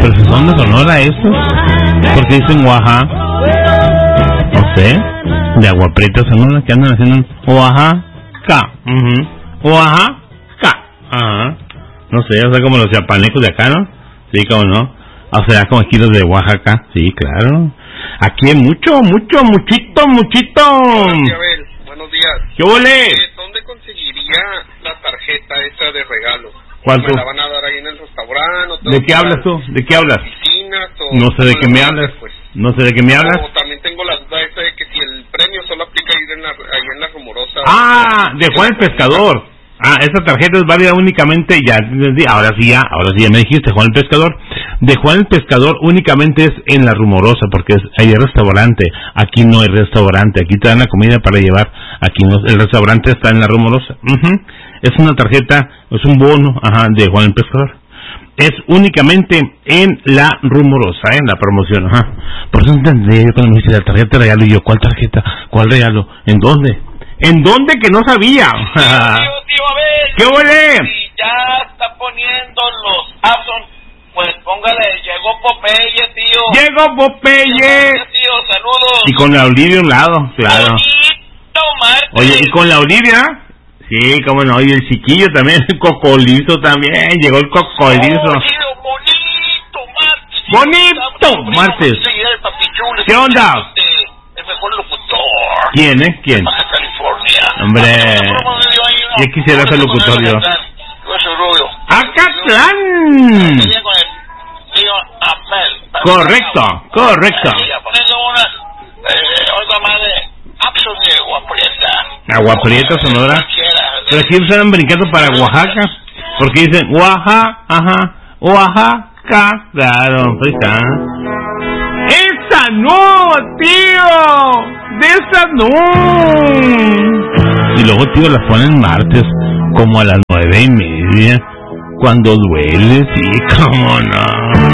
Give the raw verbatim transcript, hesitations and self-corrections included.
Pero si son de Sonora estos, porque dicen Oaxaca, no sé, de Agua Prieta, Sonora, que andan haciendo Oaxaca, uh-huh. Oaxaca, ajá, no sé, o sea, como los chapanecos de acá, ¿no? Sí, como no, o sea, como aquí los de Oaxaca, sí, claro, aquí hay mucho, mucho, muchito, muchito. Abel, buenos días. ¿Qué huele? Eh, ¿Dónde conseguiría la tarjeta esa de regalo? ¿Cuál ¿Me tú? la van a dar ahí en el restaurante? ¿O ¿De qué hablas tú? ¿De qué hablas? Oficinas, o No sé de qué me hacer, hablas. pues? No sé de qué me hablas. O también tengo la duda esa de que si el premio solo aplica ahí en la, ahí en la Rumorosa. Ah, de Juan el Pescador. Ah, esa tarjeta es válida únicamente, ya entendí, ahora sí ya, ahora sí ya me dijiste, Juan el Pescador. De Juan el Pescador únicamente es en la Rumorosa, porque es, ahí hay restaurante. Aquí no hay restaurante, aquí te dan la comida para llevar. Aquí no, el restaurante está en la Rumorosa. Uh-huh. Es una tarjeta, es un bono, ajá, de Juan el Pescador. Es únicamente en la Rumorosa, ¿eh? En la promoción, ajá. Por eso entendí yo cuando me dice la tarjeta de regalo, y yo, ¿cuál tarjeta? ¿Cuál regalo? ¿En dónde? ¿En dónde que no sabía? Tío, tío Abel. ¿Qué huele? Si ya está poniendo los Amazon, pues póngale, llegó Popeye, tío. Llegó Popeye. Tío, saludos. Y con la Olivia a un lado, claro. Bonito, Martes. Oye, ¿y con la Olivia? Sí, cómo no, y el chiquillo también, el cocolizo también, llegó el cocolizo. Oh, tío, bonito, Martes. Bonito, Martes. ¿Qué onda? El mejor locutor. ¿Quién, eh? ¿Quién? Baja California. Hombre, ya quisiera ser locutor yo. ¡Acatlán! Correcto, correcto. Agua Prieta, Sonora. Pero aquí se están brincando para Oaxaca, porque dicen Oaxaca, ajá, Oaxaca, claro, ahí está. ¡Esa no, tío! ¡De esa no! Y luego, tío, las ponen martes, como a las nueve y media, cuando duele, sí, cómo no.